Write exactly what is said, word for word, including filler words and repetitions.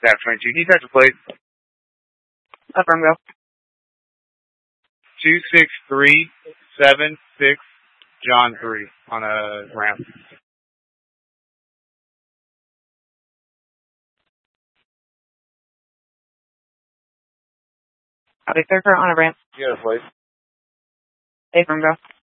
Staff twenty-two. Can you touch the plate? Affirm, go. two six three seven six John three on a ramp. Copy, sir, on a ramp. You got a plate? Affirm, go.